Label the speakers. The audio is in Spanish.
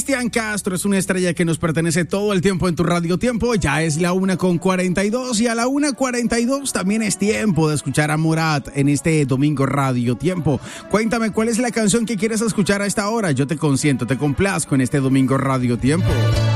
Speaker 1: Cristian Castro es una estrella que nos pertenece todo el tiempo en tu radio tiempo. Ya es la 1:42 y a la 1:42 también es tiempo de escuchar a Morat en este domingo radio tiempo. Cuéntame, ¿cuál es la canción que quieres escuchar a esta hora? Yo te consiento, te complazco en este domingo radio tiempo.